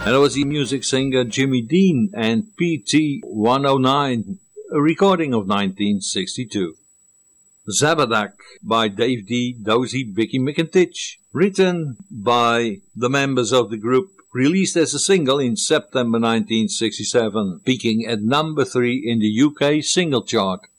And that was the music singer Jimmy Dean and PT 109, a recording of 1962. Zabadak by Dave D, Dozy, Vicky McIntitch, written by the members of the group, released as a single in September 1967, peaking at number 3 in the UK single chart.